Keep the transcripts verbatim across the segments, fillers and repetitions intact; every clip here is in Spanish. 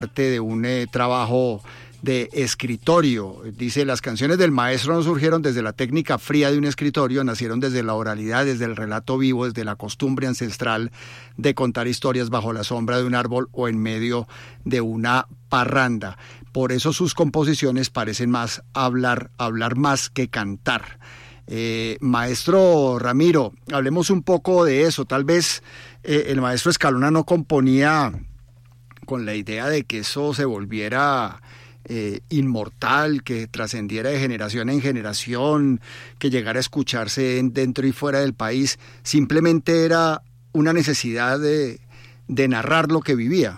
parte de un eh, trabajo de escritorio. Dice, las canciones del maestro no surgieron desde la técnica fría de un escritorio, nacieron desde la oralidad, desde el relato vivo, desde la costumbre ancestral de contar historias bajo la sombra de un árbol o en medio de una parranda. Por eso sus composiciones parecen más hablar, hablar más que cantar. Eh, maestro Ramiro, hablemos un poco de eso. Tal vez eh, el maestro Escalona no componía con la idea de que eso se volviera eh, inmortal, que trascendiera de generación en generación, que llegara a escucharse en, dentro y fuera del país. Simplemente era una necesidad de, de narrar lo que vivía.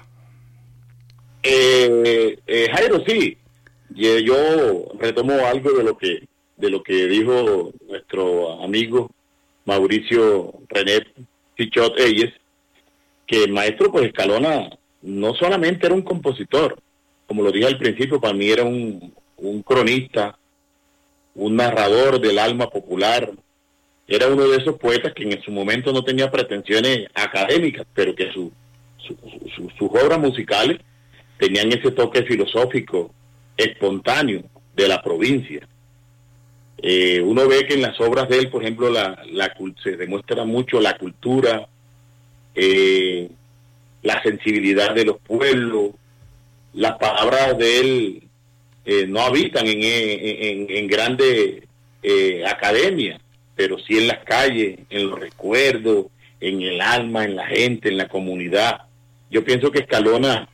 Eh, eh, Jairo, sí. Yo, yo retomo algo de lo que de lo que dijo nuestro amigo Mauricio René Pichot Eyes, que el maestro pues Escalona no solamente era un compositor, como lo dije al principio, para mí era un, un cronista, un narrador del alma popular, era uno de esos poetas que en su momento no tenía pretensiones académicas, pero que su, su, su, sus obras musicales tenían ese toque filosófico, espontáneo, de la provincia. Eh, uno ve que en las obras de él, por ejemplo, la, la se demuestra mucho la cultura, eh, la sensibilidad de los pueblos. Las palabras de él eh, no habitan en, en, en grandes eh, academias, pero sí en las calles, en los recuerdos, en el alma, en la gente, en la comunidad. Yo pienso que Escalona,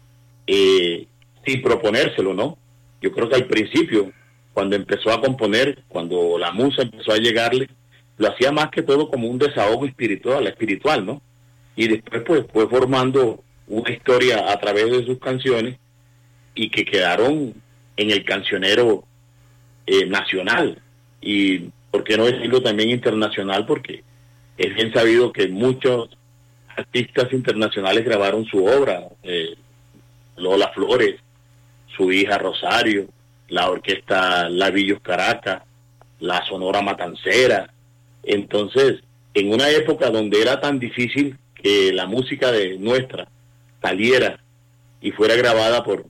eh, sin proponérselo, ¿no? Yo creo que al principio, cuando empezó a componer, cuando la musa empezó a llegarle, lo hacía más que todo como un desahogo espiritual, espiritual, ¿no? Y después pues fue formando una historia a través de sus canciones y que quedaron en el cancionero eh, nacional y, por qué no decirlo, también internacional, porque es bien sabido que muchos artistas internacionales grabaron su obra, eh, Lola Flores, su hija Rosario, la orquesta Lavillos Caracas, la Sonora Matancera. Entonces, en una época donde era tan difícil que la música de nuestra saliera y fuera grabada por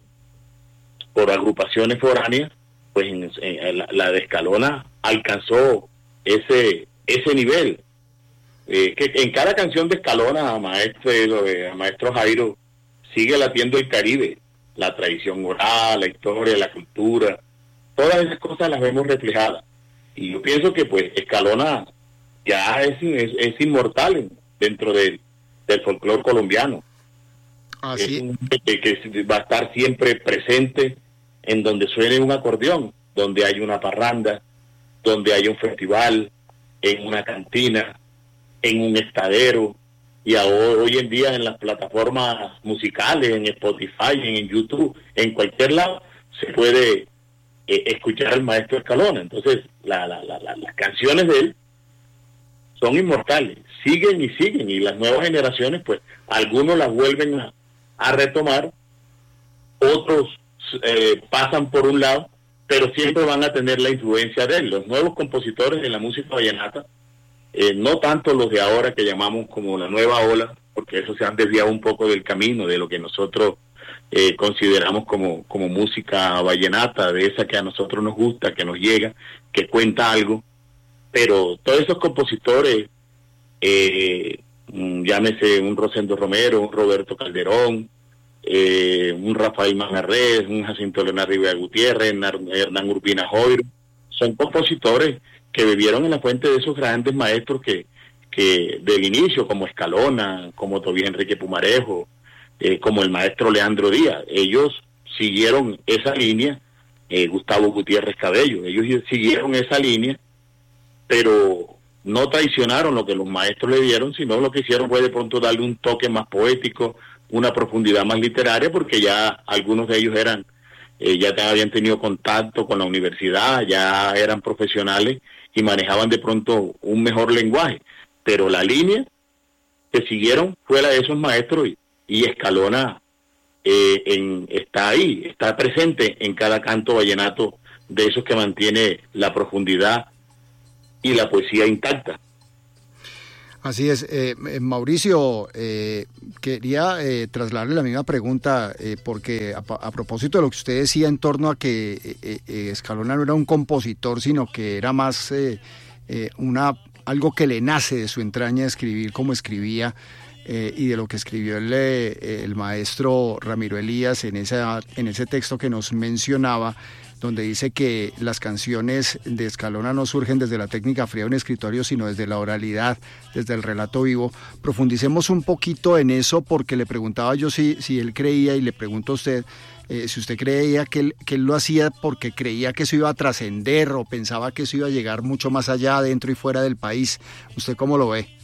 por agrupaciones foráneas, pues en, en, la, la de Escalona alcanzó ese ese nivel. Eh, que en cada canción de Escalona, maestro, eh, maestro Jairo, sigue latiendo el Caribe, la tradición oral, la historia, la cultura, todas esas cosas las vemos reflejadas. Y yo pienso que pues Escalona ya es, es, es inmortal dentro de, del folclore colombiano. Así. Es un, que, que va a estar siempre presente en donde suene un acordeón, donde hay una parranda, donde hay un festival, en una cantina, en un estadero, y ahora, hoy en día en las plataformas musicales, en Spotify, en YouTube, en cualquier lado, se puede eh, escuchar al maestro Escalona. Entonces, la, la, la, la, las canciones de él son inmortales, siguen y siguen, y las nuevas generaciones, pues, algunos las vuelven a, a retomar, otros eh, pasan por un lado, pero siempre van a tener la influencia de él. Los nuevos compositores de la música vallenata, Eh, no tanto los de ahora que llamamos como la nueva ola, porque eso se han desviado un poco del camino, de lo que nosotros eh, consideramos como, como música vallenata, de esa que a nosotros nos gusta, que nos llega, que cuenta algo, pero todos esos compositores, eh, llámese un Rosendo Romero, un Roberto Calderón, eh, un Rafael Manjarrés, un Jacinto Leonardo Rivera Gutiérrez, Hernán Urbina Joiro, son compositores que vivieron en la fuente de esos grandes maestros que, que del inicio, como Escalona, como Tobías Enrique Pumarejo, eh, como el maestro Leandro Díaz. Ellos siguieron esa línea, eh, Gustavo Gutiérrez Cabello, ellos siguieron esa línea, pero no traicionaron lo que los maestros le dieron, sino lo que hicieron fue de pronto darle un toque más poético, una profundidad más literaria, porque ya algunos de ellos eran, eh, ya habían tenido contacto con la universidad, ya eran profesionales y manejaban de pronto un mejor lenguaje, pero la línea que siguieron fue la de esos maestros, y, y Escalona eh, en, está ahí, está presente en cada canto vallenato de esos que mantiene la profundidad y la poesía intacta. Así es. Eh, Mauricio, eh, quería eh, trasladarle la misma pregunta, eh, porque a, a propósito de lo que usted decía en torno a que eh, eh, Escalona no era un compositor, sino que era más eh, eh, una algo que le nace de su entraña escribir como escribía, eh, y de lo que escribió el, eh, el maestro Ramiro Elías en, esa, en ese texto que nos mencionaba, donde dice que las canciones de Escalona no surgen desde la técnica fría de un escritorio, sino desde la oralidad, desde el relato vivo. Profundicemos un poquito en eso, porque le preguntaba yo si, si él creía, y le pregunto a usted, eh, si usted creía que él, que él lo hacía porque creía que eso iba a trascender, o pensaba que eso iba a llegar mucho más allá, dentro y fuera del país. ¿Usted cómo lo ve?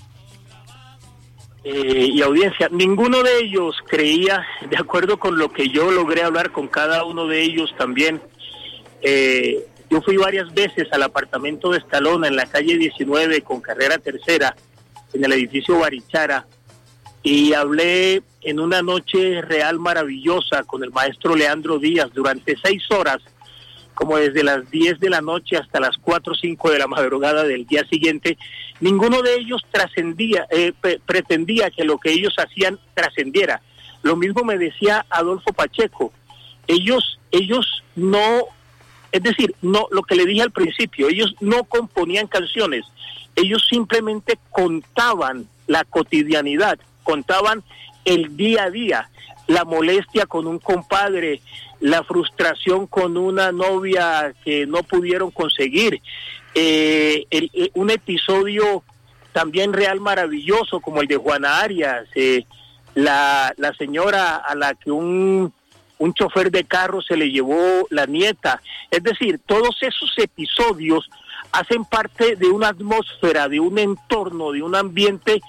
Eh, y audiencia, ninguno de ellos creía, de acuerdo con lo que yo logré hablar con cada uno de ellos también. Eh, yo fui varias veces al apartamento de Escalona en la calle diecinueve con carrera tercera, en el edificio Barichara, y hablé en una noche real maravillosa con el maestro Leandro Díaz durante seis horas, como desde las diez de la noche hasta las cuatro o cinco de la madrugada del día siguiente. Ninguno de ellos trascendía, eh, pre- pretendía que lo que ellos hacían trascendiera. Lo mismo me decía Adolfo Pacheco. Ellos, ellos no, es decir, no, lo que le dije al principio, ellos no componían canciones, ellos simplemente contaban la cotidianidad, contaban el día a día, la molestia con un compadre, la frustración con una novia que no pudieron conseguir, eh, el, el, un episodio también real maravilloso como el de Juana Arias, eh, la, la señora a la que un, un chofer de carro se le llevó la nieta. Es decir, todos esos episodios hacen parte de una atmósfera, de un entorno, de un ambiente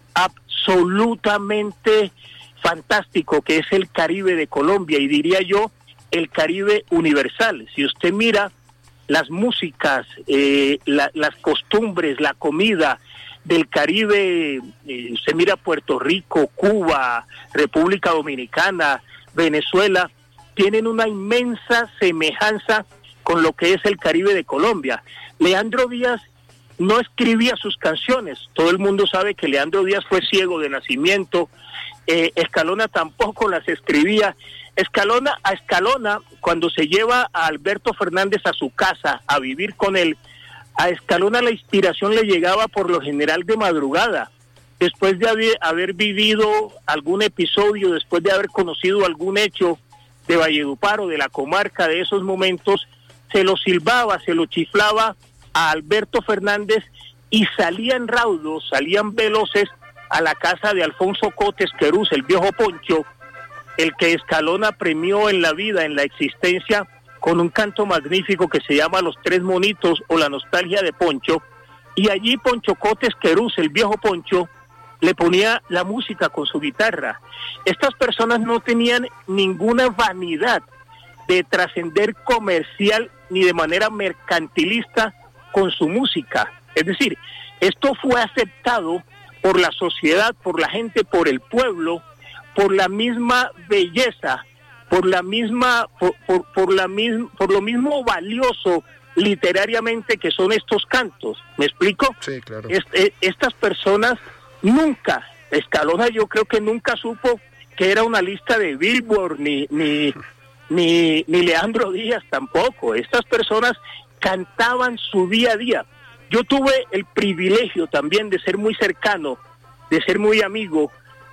absolutamente fantástico que es el Caribe de Colombia, y diría yo el Caribe universal. Si usted mira las músicas, eh, la, las costumbres, la comida del Caribe, eh, usted mira Puerto Rico, Cuba, República Dominicana, Venezuela, tienen una inmensa semejanza con lo que es el Caribe de Colombia. Leandro Díaz no escribía sus canciones, todo el mundo sabe que Leandro Díaz fue ciego de nacimiento, eh, Escalona tampoco las escribía. Escalona, a Escalona, cuando se lleva a Alberto Fernández a su casa a vivir con él, a Escalona la inspiración le llegaba por lo general de madrugada, después de haber, haber vivido algún episodio, después de haber conocido algún hecho de Valledupar o de la comarca de esos momentos, se lo silbaba, se lo chiflaba a Alberto Fernández y salían raudos, salían veloces a la casa de Alfonso Cotes Querús, el viejo Poncho, el que Escalona premió en la vida, en la existencia, con un canto magnífico que se llama Los Tres Monitos o La Nostalgia de Poncho, y allí Poncho Cotes Querús, el viejo Poncho, le ponía la música con su guitarra. Estas personas no tenían ninguna vanidad de trascender comercial ni de manera mercantilista con su música. Es decir, esto fue aceptado por la sociedad, por la gente, por el pueblo, por la misma belleza, por la misma, por, por, por la misma, por lo mismo valioso literariamente que son estos cantos. ¿Me explico? Sí, claro. Este, estas personas nunca, Escalona yo creo que nunca supo que era una lista de Billboard, ni, ni, ni, ni Leandro Díaz tampoco. Estas personas cantaban su día a día. Yo tuve el privilegio también de ser muy cercano, de ser muy amigo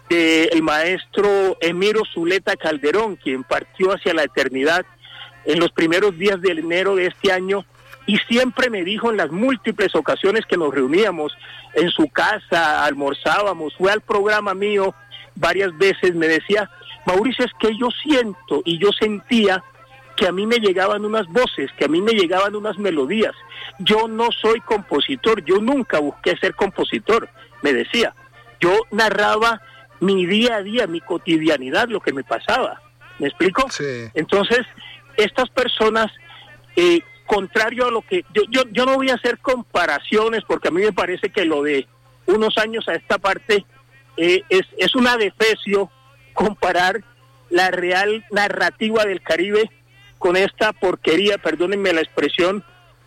del maestro Emiro Zuleta Calderón, quien partió hacia la eternidad en los primeros días de enero de este año, y siempre me dijo en las múltiples ocasiones que nos reuníamos en su casa, almorzábamos, fue al programa mío varias veces, me decía, Mauricio, es que yo siento y yo sentía que a mí me llegaban unas voces, que a mí me llegaban unas melodías. Yo no soy compositor, yo nunca busqué ser compositor, me decía. Yo narraba mi día a día, mi cotidianidad, lo que me pasaba. ¿Me explico? Sí. Entonces, estas personas, eh, contrario a lo que... Yo, yo, yo no voy a hacer comparaciones porque a mí me parece que lo de unos años a esta parte eh, es, es una defecio comparar la real narrativa del Caribe con esta porquería, perdónenme la expresión,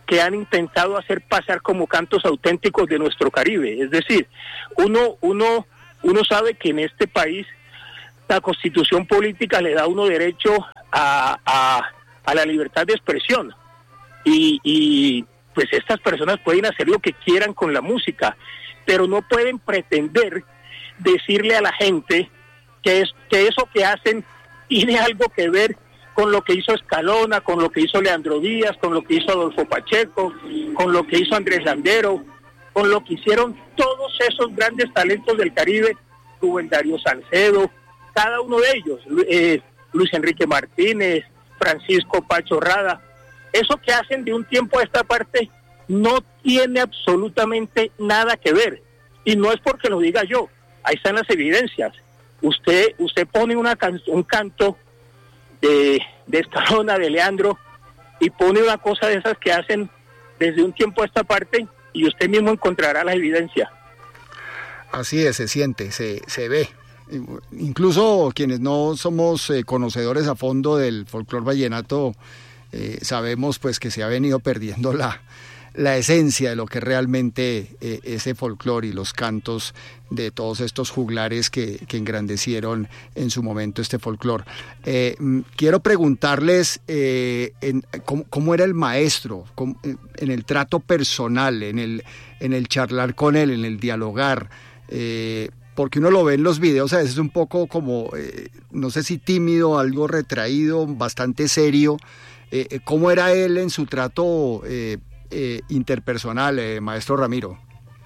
que han intentado hacer pasar como cantos auténticos de nuestro Caribe. Es decir, uno, uno, uno sabe que en este país la Constitución política le da a uno derecho a, a, a la libertad de expresión. Y, y pues estas personas pueden hacer lo que quieran con la música, pero no pueden pretender decirle a la gente que, es, que eso que hacen tiene algo que ver con lo que hizo Escalona, con lo que hizo Leandro Díaz, con lo que hizo Adolfo Pacheco, con lo que hizo Andrés Landero, con lo que hicieron todos esos grandes talentos del Caribe, Rubén Darío Salcedo, cada uno de ellos, eh, Luis Enrique Martínez, Francisco Pacho Rada. Eso que hacen de un tiempo a esta parte no tiene absolutamente nada que ver. Y no es porque lo diga yo, ahí están las evidencias. Usted usted pone una can- un canto de, de Escalona, de Leandro, y pone una cosa de esas que hacen desde un tiempo a esta parte, y usted mismo encontrará la evidencia. Así es, se siente, se, se ve. Incluso quienes no somos eh, conocedores a fondo del folclore vallenato, eh, sabemos pues que se ha venido perdiendo la, la esencia de lo que realmente eh, ese folclore y los cantos de todos estos juglares que, que engrandecieron en su momento este folclore. Eh, quiero preguntarles eh, en, ¿cómo, cómo era el maestro, cómo, en el trato personal, en el, en el charlar con él, en el dialogar, eh, porque uno lo ve en los videos a veces un poco como, eh, no sé si tímido, algo retraído, bastante serio. Eh, ¿Cómo era él en su trato eh, eh, interpersonal, eh, maestro Ramiro?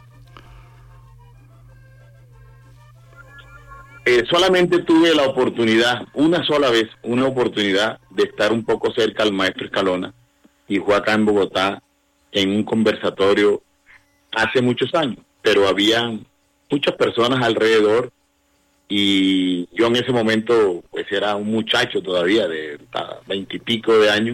Eh, solamente tuve la oportunidad, una sola vez, una oportunidad de estar un poco cerca al maestro Escalona, y fue acá en Bogotá, en un conversatorio hace muchos años, pero había muchas personas alrededor, y yo en ese momento pues era un muchacho todavía de veintipico de años,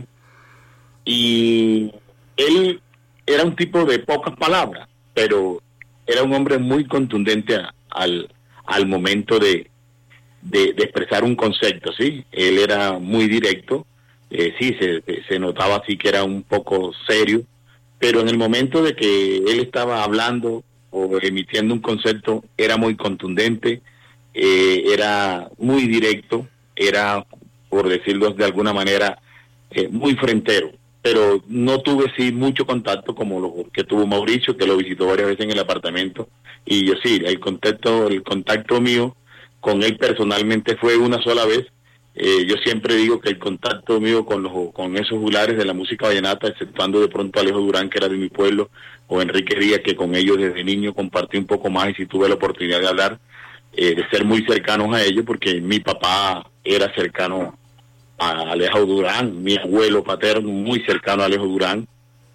y él era un tipo de pocas palabras, pero era un hombre muy contundente a, al, al momento de, de, de expresar un concepto, ¿sí? Él era muy directo, eh, sí, se, se notaba así que era un poco serio, pero en el momento de que él estaba hablando o emitiendo un concepto, era muy contundente, eh, era muy directo, era, por decirlo de alguna manera, eh, muy frentero. Pero no tuve sí mucho contacto como lo que tuvo Mauricio, que lo visitó varias veces en el apartamento, y yo sí, el contacto, el contacto mío con él personalmente fue una sola vez. Eh, yo siempre digo que el contacto mío con los con esos juglares de la música vallenata, exceptuando de pronto a Alejo Durán, que era de mi pueblo, o Enrique Díaz, que con ellos desde niño compartí un poco más y sí tuve la oportunidad de hablar, eh, de ser muy cercanos a ellos, porque mi papá era cercano a Alejo Durán, mi abuelo paterno muy cercano a Alejo Durán,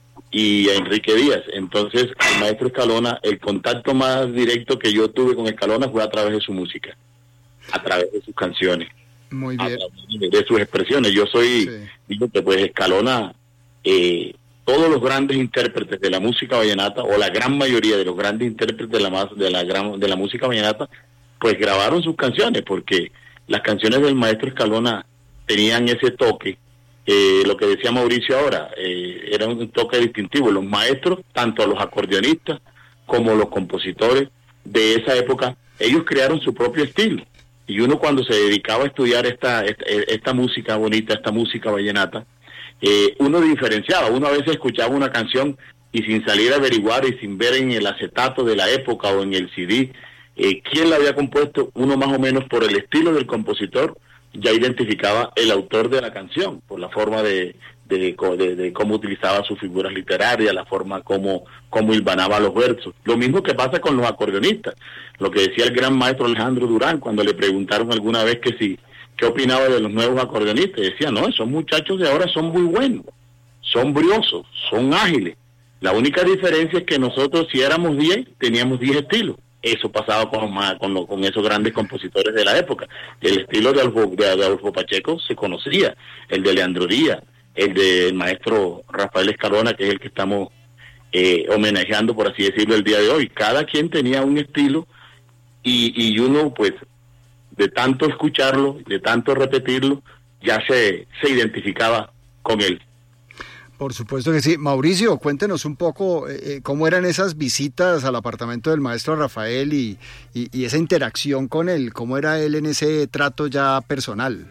y a Enrique Díaz. Entonces, el maestro Escalona, el contacto más directo que yo tuve con Escalona fue a través de su música, a través de sus canciones. Muy bien. De, de sus expresiones. Yo soy, sí. digo que pues Escalona, eh, todos los grandes intérpretes de la música vallenata, o la gran mayoría de los grandes intérpretes de la, de la, gran, de la música vallenata, pues grabaron sus canciones, porque las canciones del maestro Escalona tenían ese toque, eh, lo que decía Mauricio ahora, eh, era un toque distintivo. Los maestros, tanto los acordeonistas como los compositores de esa época, ellos crearon su propio estilo. Y uno cuando se dedicaba a estudiar esta esta, esta música bonita, esta música vallenata, eh, uno diferenciaba. Uno a veces escuchaba una canción y sin salir a averiguar y sin ver en el acetato de la época o en el C D eh, quién la había compuesto, uno más o menos por el estilo del compositor ya identificaba el autor de la canción, por la forma de, de, de, de cómo utilizaba sus figuras literarias, la forma como, como hilvanaba los versos. Lo mismo que pasa con los acordeonistas. Lo que decía el gran maestro Alejandro Durán cuando le preguntaron alguna vez que si qué opinaba de los nuevos acordeonistas. Decía, no, esos muchachos de ahora son muy buenos, son briosos, son ágiles. La única diferencia es que nosotros, si éramos diez, teníamos diez estilos. Eso pasaba con, con, lo, con esos grandes compositores de la época. El estilo de Adolfo, de Adolfo Pacheco se conocía, el de Leandro Díaz, el del maestro Rafael Escalona, que es el que estamos eh, homenajeando, por así decirlo, el día de hoy. Cada quien tenía un estilo y, y uno, pues, de tanto escucharlo, de tanto repetirlo, ya se, se identificaba con él. Por supuesto que sí. Mauricio, cuéntenos un poco eh, cómo eran esas visitas al apartamento del maestro Rafael y, y, y esa interacción con él, cómo era él en ese trato ya personal.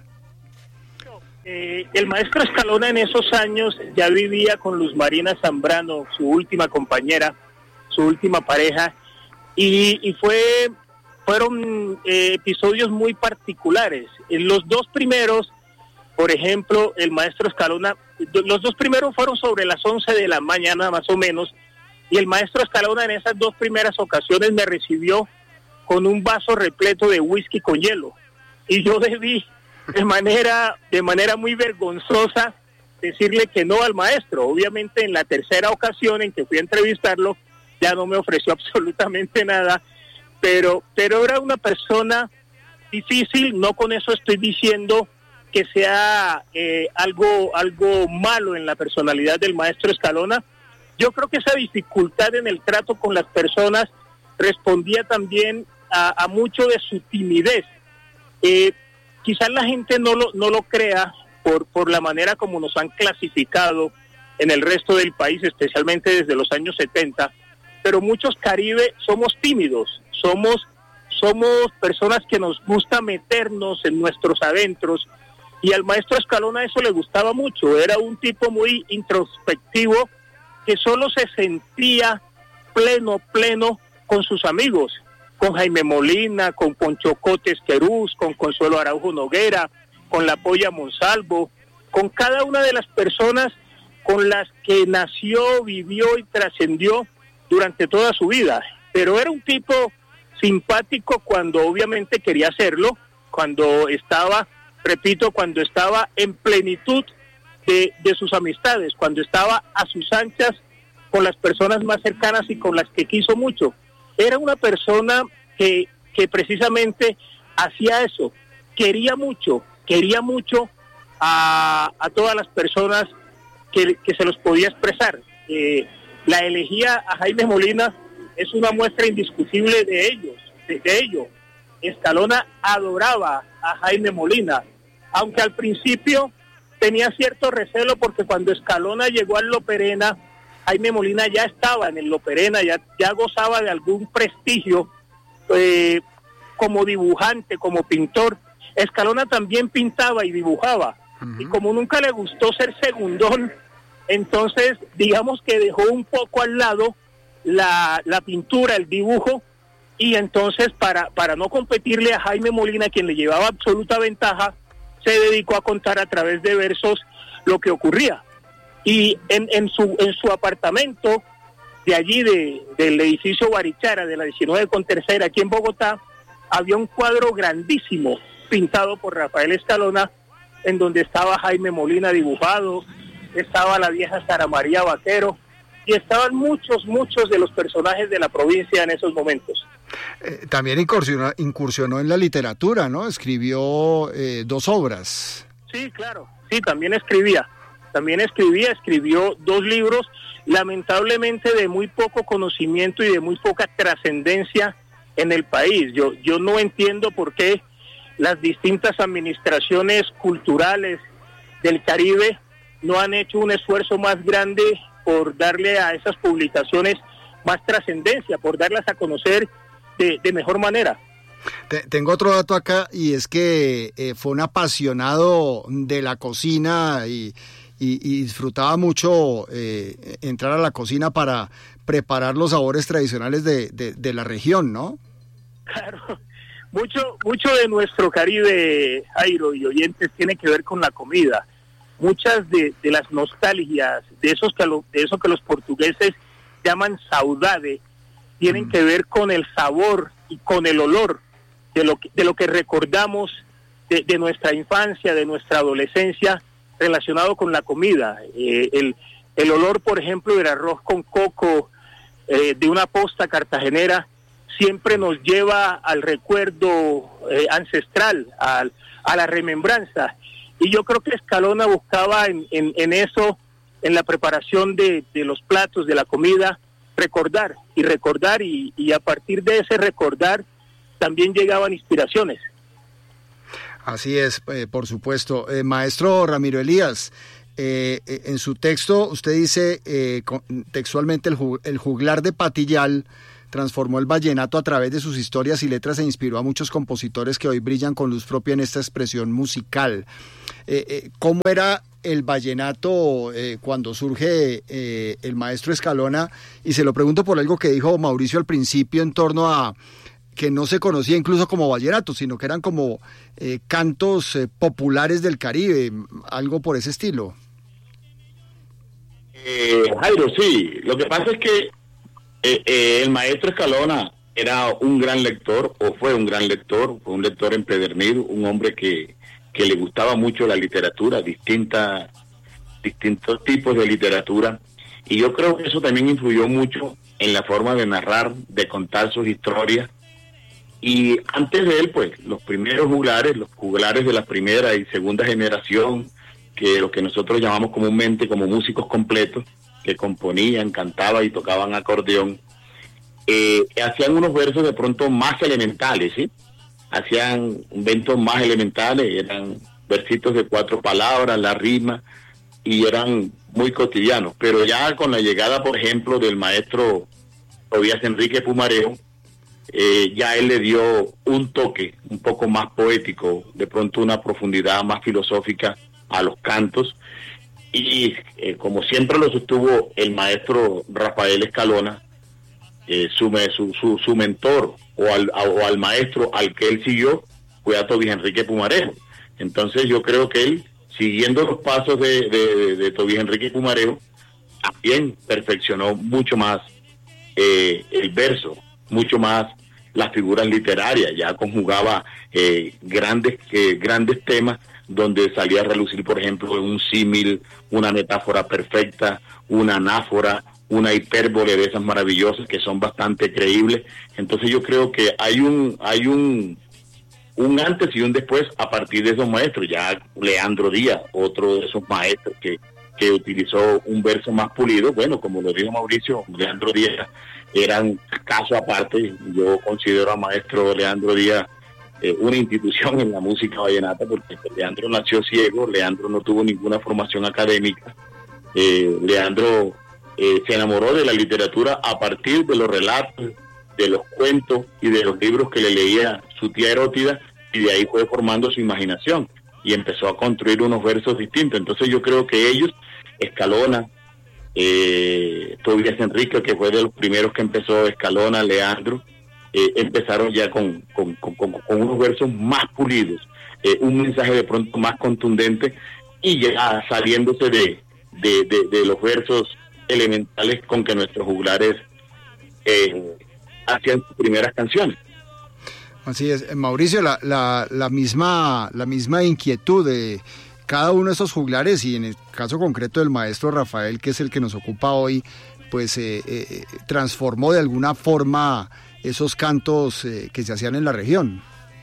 Eh, el maestro Escalona en esos años ya vivía con Luz Marina Zambrano, su última compañera, su última pareja, y, y fue fueron eh, episodios muy particulares. En los dos primeros, por ejemplo, el maestro Escalona, los dos primeros fueron sobre las once de la mañana más o menos, y el maestro Escalona en esas dos primeras ocasiones me recibió con un vaso repleto de whisky con hielo, y yo debí de manera de manera muy vergonzosa decirle que no al maestro. Obviamente en la tercera ocasión en que fui a entrevistarlo ya no me ofreció absolutamente nada, pero pero era una persona difícil. No con eso estoy diciendo que sea eh, algo algo malo en la personalidad del maestro Escalona. Yo creo que esa dificultad en el trato con las personas respondía también a, a mucho de su timidez. Eh, quizás la gente no lo no lo crea por por la manera como nos han clasificado en el resto del país, especialmente desde los años setenta, pero muchos Caribe somos tímidos, somos somos personas que nos gusta meternos en nuestros adentros, y al maestro Escalona eso le gustaba mucho. Era un tipo muy introspectivo que solo se sentía pleno, pleno con sus amigos, con Jaime Molina, con Poncho Cotes Querús, con Consuelo Araujo Noguera, con La Polla Monsalvo, con cada una de las personas con las que nació, vivió y trascendió durante toda su vida. Pero era un tipo simpático cuando obviamente quería hacerlo, cuando estaba, repito, cuando estaba en plenitud de, de sus amistades, cuando estaba a sus anchas con las personas más cercanas y con las que quiso mucho. Era una persona que, que precisamente hacía eso, quería mucho, quería mucho a, a todas las personas que, que se los podía expresar. Eh, la elegía a Jaime Molina es una muestra indiscutible de ellos, de, de ello. Escalona adoraba a Jaime Molina, aunque al principio tenía cierto recelo porque cuando Escalona llegó al Loperena, Jaime Molina ya estaba en el Loperena, ya, ya gozaba de algún prestigio eh, como dibujante, como pintor. Escalona también pintaba y dibujaba, uh-huh. Y como nunca le gustó ser segundón, entonces digamos que dejó un poco al lado la, la pintura, el dibujo, y entonces para, para no competirle a Jaime Molina, quien le llevaba absoluta ventaja, se dedicó a contar a través de versos lo que ocurría. Y en, en su en su apartamento de allí de, del edificio Barichara de la diecinueve con tercera aquí en Bogotá había un cuadro grandísimo pintado por Rafael Escalona en donde estaba Jaime Molina dibujado, estaba la vieja Sara María Vaquero y estaban muchos muchos de los personajes de la provincia en esos momentos. Eh, también incursionó, incursionó en la literatura, ¿no? Escribió eh, dos obras. Sí, claro, sí, también escribía. También escribía, escribió dos libros, lamentablemente de muy poco conocimiento y de muy poca trascendencia en el país. Yo, yo no entiendo por qué las distintas administraciones culturales del Caribe no han hecho un esfuerzo más grande por darle a esas publicaciones más trascendencia, por darlas a conocer de, de mejor manera. Tengo otro dato acá y es que eh, fue un apasionado de la cocina y Y, y disfrutaba mucho eh, entrar a la cocina para preparar los sabores tradicionales de, de, de la región, ¿no? Claro, mucho mucho de nuestro Caribe, Jairo y oyentes, tiene que ver con la comida. Muchas de, de las nostalgias, de esos que lo, de eso que los portugueses llaman saudade, tienen mm. que ver con el sabor y con el olor de lo que, de lo que recordamos de, de nuestra infancia, de nuestra adolescencia, relacionado con la comida. Eh, el, el olor, por ejemplo, del arroz con coco, eh, de una posta cartagenera, siempre nos lleva al recuerdo eh, ancestral, al, a la remembranza. Y yo creo que Escalona buscaba en, en, en eso, en la preparación de, de los platos, de la comida, recordar y recordar, y, y a partir de ese recordar también llegaban inspiraciones. Así es, eh, por supuesto. Eh, maestro Ramiro Elías, Eh, en su texto usted dice eh, textualmente el, jug, el juglar de Patillal transformó el vallenato a través de sus historias y letras e inspiró a muchos compositores que hoy brillan con luz propia en esta expresión musical. Eh, eh, ¿Cómo era el vallenato eh, cuando surge eh, el maestro Escalona? Y se lo pregunto por algo que dijo Mauricio al principio en torno a que no se conocía incluso como vallenato, sino que eran como eh, cantos eh, populares del Caribe, algo por ese estilo. Eh, Jairo, sí, lo que pasa es que eh, eh, el maestro Escalona era un gran lector, o fue un gran lector, fue un lector empedernido, un hombre que, que le gustaba mucho la literatura, distintas, distintos tipos de literatura, y yo creo que eso también influyó mucho en la forma de narrar, de contar sus historias. Y antes de él, pues, los primeros juglares, los juglares de la primera y segunda generación, que lo que nosotros llamamos comúnmente como músicos completos, que componían, cantaban y tocaban acordeón, eh, hacían unos versos de pronto más elementales, ¿sí? Hacían inventos más elementales, eran versitos de cuatro palabras, la rima, y eran muy cotidianos. Pero ya con la llegada, por ejemplo, del maestro Tobías Enrique Pumarejo, eh, ya él le dio un toque un poco más poético, de pronto una profundidad más filosófica a los cantos, y eh, como siempre lo sostuvo el maestro Rafael Escalona, eh, su, su, su, su mentor o al, a, o al maestro al que él siguió fue a Tobías Enrique Pumarejo. Entonces yo creo que él, siguiendo los pasos de, de, de, de Tobías Enrique Pumarejo, también perfeccionó mucho más eh, el verso, mucho más las figuras literarias, ya conjugaba eh, grandes, eh, grandes temas donde salía a relucir, por ejemplo, un símil, una metáfora perfecta, una anáfora, una hipérbole de esas maravillosas que son bastante creíbles. Entonces yo creo que hay un hay un un antes y un después a partir de esos maestros. Ya Leandro Díaz, otro de esos maestros que, que utilizó un verso más pulido, bueno, como lo dijo Mauricio, Leandro Díaz era un caso aparte. Yo considero a maestro Leandro Díaz Eh, una institución en la música vallenata, porque Leandro nació ciego, Leandro no tuvo ninguna formación académica, eh, Leandro eh, se enamoró de la literatura a partir de los relatos, de los cuentos y de los libros que le leía su tía Herótida, y de ahí fue formando su imaginación y empezó a construir unos versos distintos. Entonces yo creo que ellos, Escalona, eh, Tobías Enrique, que fue de los primeros que empezó, Escalona, Leandro, Eh, empezaron ya con, con, con, con unos versos más pulidos, eh, un mensaje de pronto más contundente, y ya saliéndose de, de, de, de los versos elementales con que nuestros juglares eh, hacían sus primeras canciones. Así es, Mauricio, la, la, la misma la misma inquietud de cada uno de esos juglares, y en el caso concreto del maestro Rafael, que es el que nos ocupa hoy, pues eh, eh, transformó de alguna forma esos cantos eh, que se hacían en la región.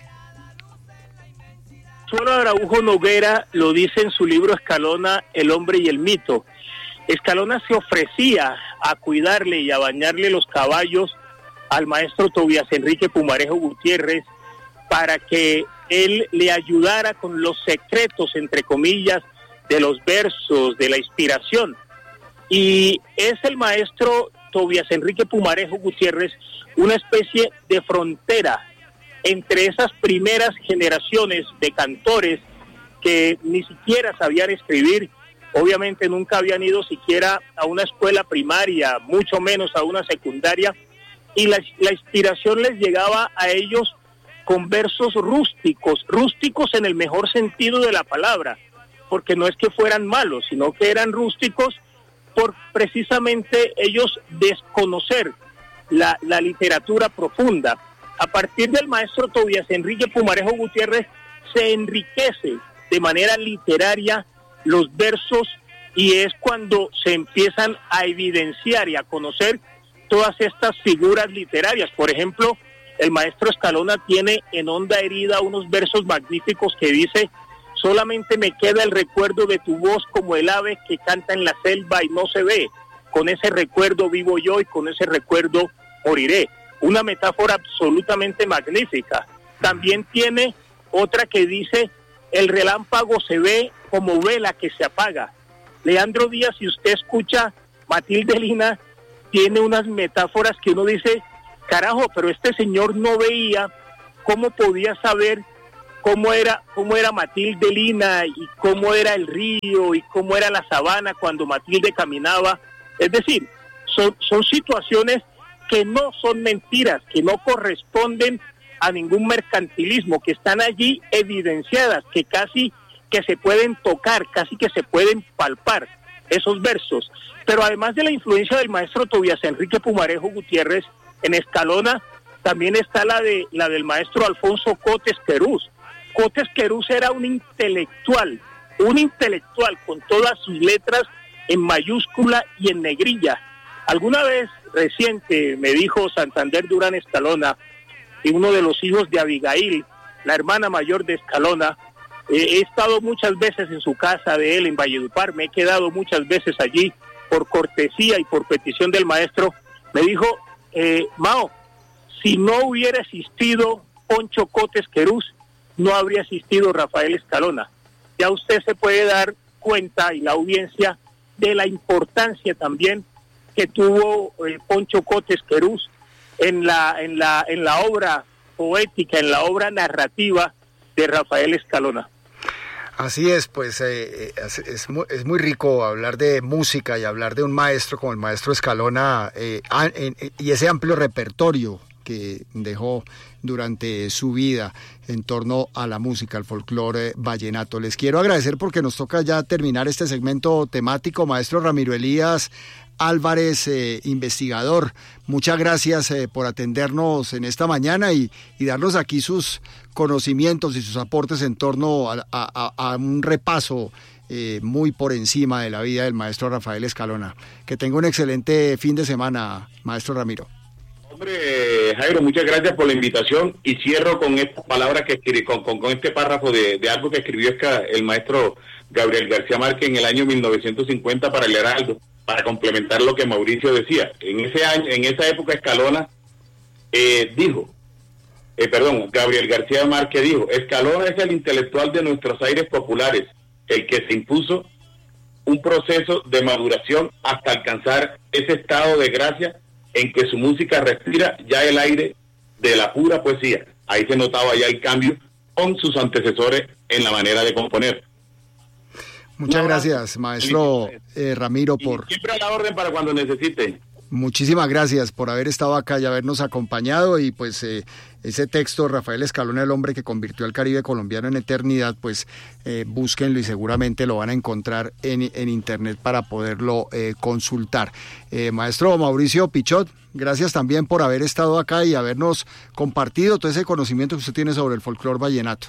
Solo Araujo Noguera lo dice en su libro Escalona, El hombre y el mito. Escalona se ofrecía a cuidarle y a bañarle los caballos al maestro Tobías Enrique Pumarejo Gutiérrez para que él le ayudara con los secretos, entre comillas, de los versos, de la inspiración. Y es el maestro Tobías Enrique Pumarejo Gutiérrez una especie de frontera entre esas primeras generaciones de cantores que ni siquiera sabían escribir, obviamente nunca habían ido siquiera a una escuela primaria, mucho menos a una secundaria, y la, la inspiración les llegaba a ellos con versos rústicos, rústicos en el mejor sentido de la palabra, porque no es que fueran malos, sino que eran rústicos por precisamente ellos desconocer la, la literatura profunda. A partir del maestro Tobías Enrique Pumarejo Gutiérrez se enriquece de manera literaria los versos, y es cuando se empiezan a evidenciar y a conocer todas estas figuras literarias. Por ejemplo, el maestro Escalona tiene en Honda Herida unos versos magníficos que dice: solamente me queda el recuerdo de tu voz como el ave que canta en la selva y no se ve. Con ese recuerdo vivo yo y con ese recuerdo moriré. Una metáfora absolutamente magnífica. También tiene otra que dice: el relámpago se ve como vela que se apaga. Leandro Díaz, si usted escucha, Matilde Lina tiene unas metáforas que uno dice, carajo, pero este señor no veía cómo podía saber cómo era, cómo era Matilde Lina y cómo era el río y cómo era la sabana cuando Matilde caminaba. Es decir, son, son situaciones que no son mentiras, que no corresponden a ningún mercantilismo, que están allí evidenciadas, que casi que se pueden tocar, casi que se pueden palpar esos versos. Pero además de la influencia del maestro Tobías Enrique Pumarejo Gutiérrez en Escalona, también está la de la del maestro Alfonso Cotes Querús. Cotes Querús era un intelectual, un intelectual con todas sus letras en mayúscula y en negrilla. Alguna vez reciente me dijo Santander Durán Escalona, y uno de los hijos de Abigail, la hermana mayor de Escalona, eh, he estado muchas veces en su casa de él en Valledupar, me he quedado muchas veces allí por cortesía y por petición del maestro. Me dijo, eh, Mao, si no hubiera existido Poncho Cotes Querús, no habría existido Rafael Escalona. Ya usted se puede dar cuenta, y la audiencia, de la importancia también que tuvo eh, Poncho Cotes Querús en la en la en la obra poética, en la obra narrativa de Rafael Escalona. Así es, pues eh, es, es, muy, es muy rico hablar de música y hablar de un maestro como el maestro Escalona eh, a, en, y ese amplio repertorio que dejó durante su vida en torno a la música, al folclore vallenato. Les quiero agradecer porque nos toca ya terminar este segmento temático. Maestro Ramiro Elías Álvarez, eh, investigador, muchas gracias eh, por atendernos en esta mañana y, y darnos aquí sus conocimientos y sus aportes en torno a, a, a un repaso eh, muy por encima de la vida del maestro Rafael Escalona. Que tenga un excelente fin de semana, maestro Ramiro. Hombre, Jairo, muchas gracias por la invitación y cierro con estas palabras que escribí, con, con, con este párrafo de, de algo que escribió el maestro Gabriel García Márquez en el año mil novecientos cincuenta para el Heraldo, para complementar lo que Mauricio decía. En ese año, en esa época Escalona eh, dijo, eh, perdón, Gabriel García Márquez dijo, Escalona es el intelectual de nuestros aires populares, el que se impuso un proceso de maduración hasta alcanzar ese estado de gracia en que su música respira ya el aire de la pura poesía. Ahí se notaba ya el cambio con sus antecesores en la manera de componer. Muchas no, gracias, maestro eh, Ramiro, por... Siempre a la orden para cuando necesite. Muchísimas gracias por haber estado acá y habernos acompañado, y pues eh, ese texto, Rafael Escalona, el hombre que convirtió al Caribe colombiano en eternidad, pues eh, búsquenlo y seguramente lo van a encontrar en, en internet para poderlo eh, consultar. Eh, maestro Mauricio Pichot, gracias también por haber estado acá y habernos compartido todo ese conocimiento que usted tiene sobre el folclore vallenato.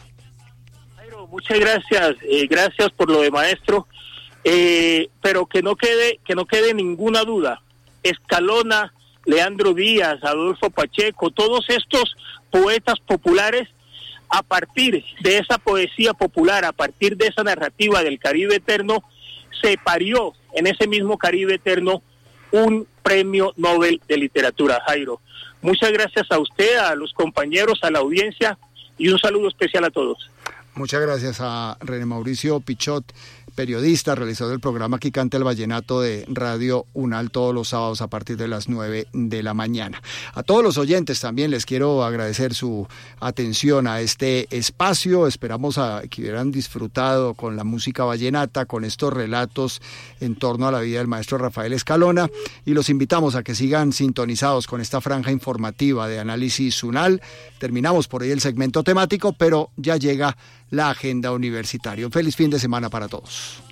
Muchas gracias, eh, gracias por lo de maestro, eh, pero que no quede, que no quede ninguna duda. Escalona, Leandro Díaz, Adolfo Pacheco, todos estos poetas populares, a partir de esa poesía popular, a partir de esa narrativa del Caribe Eterno, se parió en ese mismo Caribe Eterno un premio Nobel de Literatura, Jairo. Muchas gracias a usted, a los compañeros, a la audiencia, y un saludo especial a todos. Muchas gracias a René Mauricio Pichot, periodista, realizador del programa Aquí Canta el Vallenato de Radio Unal todos los sábados a partir de las nueve de la mañana. A todos los oyentes también les quiero agradecer su atención a este espacio. Esperamos a que hubieran disfrutado con la música vallenata, con estos relatos en torno a la vida del maestro Rafael Escalona, y los invitamos a que sigan sintonizados con esta franja informativa de Análisis Unal. Terminamos por ahí el segmento temático, pero ya llega la agenda universitaria. Un feliz fin de semana para todos.